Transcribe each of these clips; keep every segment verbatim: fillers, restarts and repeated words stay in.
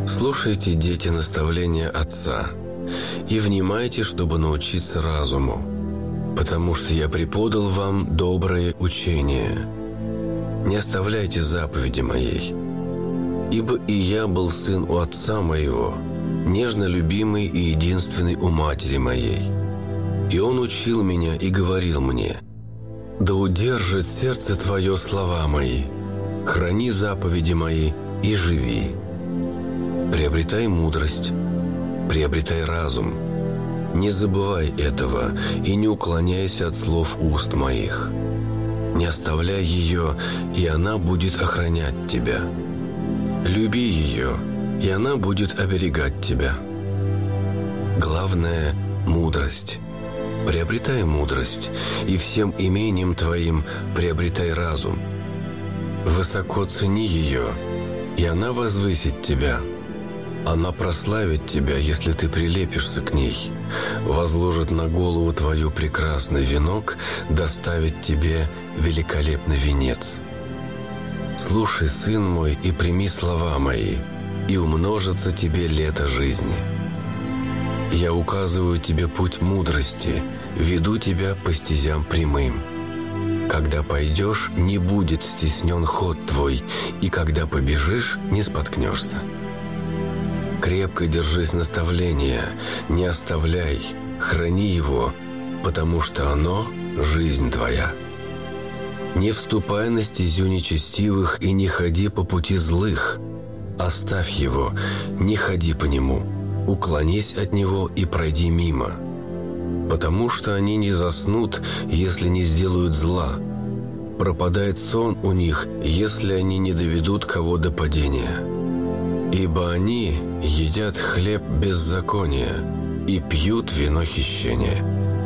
Слушайте, дети, наставления отца, и внимайте, чтобы научиться разуму, потому что я преподал вам доброе учение. Не оставляйте заповеди моей, ибо и я был сын у отца моего, нежно любимый и единственный у матери моей. И он учил меня и говорил мне: да удержит сердце твое слова мои, храни заповеди мои и живи. Приобретай мудрость, приобретай разум, не забывай этого и не уклоняйся от слов уст моих. Не оставляй ее, и она будет охранять тебя. Люби ее, и она будет оберегать тебя. Главное – мудрость. Приобретай мудрость, и всем имением твоим приобретай разум. Высоко цени ее, и она возвысит тебя. Она прославит тебя, если ты прилепишься к ней, возложит на голову твою прекрасный венок, доставит тебе великолепный венец. Слушай, сын мой, и прими слова мои, и умножится тебе лето жизни. Я указываю тебе путь мудрости, веду тебя по стезям прямым. Когда пойдешь, не будет стеснен ход твой, и когда побежишь, не споткнешься. Крепко держись наставления, не оставляй, храни его, потому что оно – жизнь твоя. Не вступай на стезю нечестивых и не ходи по пути злых. Оставь его, не ходи по нему, уклонись от него и пройди мимо. Потому что они не заснут, если не сделают зла. Пропадает сон у них, если они не доведут кого до падения. Ибо они едят хлеб беззакония и пьют вино хищения.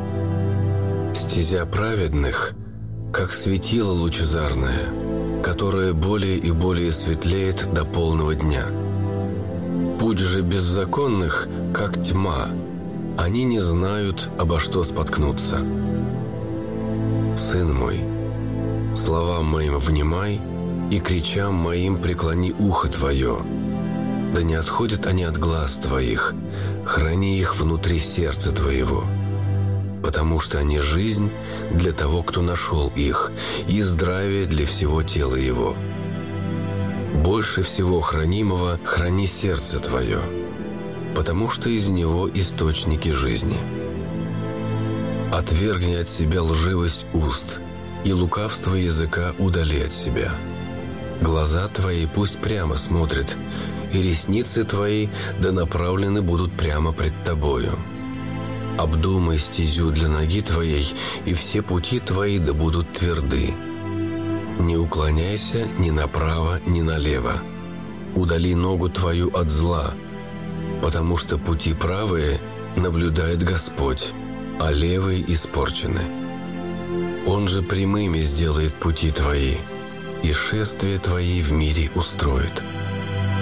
Стезя праведных, как светило лучезарное, которое более и более светлеет до полного дня. Путь же беззаконных, как тьма, они не знают, обо что споткнуться. Сын мой, словам моим внимай, и кричам моим преклони ухо твое. Да не отходят они от глаз твоих, храни их внутри сердца твоего, потому что они жизнь для того, кто нашел их, и здравие для всего тела его. Больше всего хранимого храни сердце твое, потому что из него источники жизни. Отвергни от себя лживость уст, и лукавство языка удали от себя. Глаза твои пусть прямо смотрят, и ресницы твои да направлены будут прямо пред тобою. Обдумай стезю для ноги твоей, и все пути твои да будут тверды. Не уклоняйся ни направо, ни налево. Удали ногу твою от зла, потому что пути правые наблюдает Господь, а левые испорчены. Он же прямыми сделает пути твои, и шествия твои в мире устроит.